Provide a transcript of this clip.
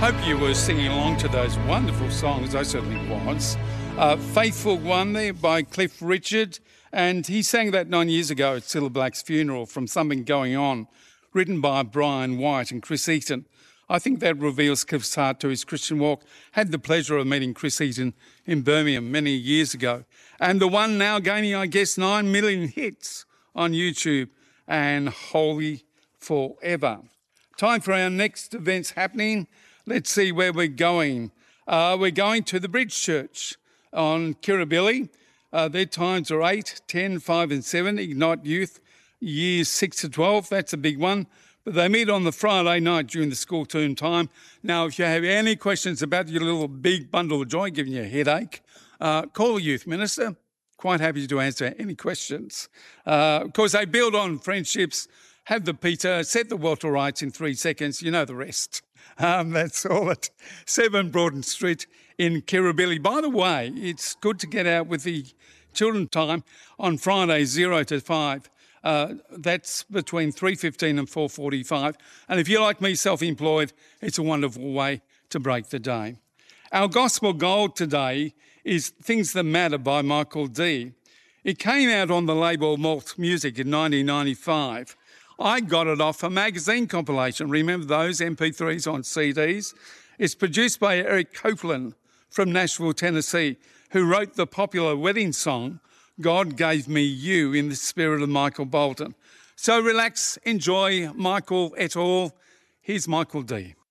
Hope you were singing along to those wonderful songs. I certainly was. Faithful One there by Cliff Richard, and he sang that 9 years ago at Cilla Black's funeral from Something Going On, written by Brian White and Chris Eaton. I think that reveals Cliff's heart to his Christian walk. Had the pleasure of meeting Chris Eaton in Birmingham many years ago. And the one now gaining, I guess, 9 million hits on YouTube, and Holy Forever. Time for our next events happening. Let's see where we're going. We're going to the Bridge Church on Kirribilli. Their times are 8, 10, 5 and 7. Ignite Youth, years 6 to 12. That's a big one. But they meet on the Friday night during the school term time. Now, if you have any questions about your little big bundle of joy giving you a headache, call the youth minister. Quite happy to answer any questions. Of course, they build on friendships, have the pizza, set the world to rights in 3 seconds. You know the rest. That's all at 7 Broughton Street in Kirribilli. By the way, it's good to get out with the children time on Friday 0 to 5. That's between 3:15 and 4:45. And if you're like me, self-employed, it's a wonderful way to break the day. Our gospel gold today is Things That Matter by Michael D. It came out on the label Malt Music in 1995. I got it off a magazine compilation. Remember those MP3s on CDs? It's produced by Eric Copeland from Nashville, Tennessee, who wrote the popular wedding song, God Gave Me You, in the spirit of Michael Bolton. So relax, enjoy Michael et al. Here's Michael D.